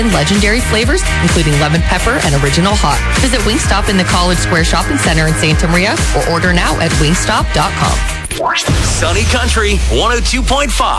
legendary flavors, including lemon pepper and original hot. Visit Wingstop in the College Square Shopping Center in Santa Maria or order now at wingstop.com. Sunny Country 102.5.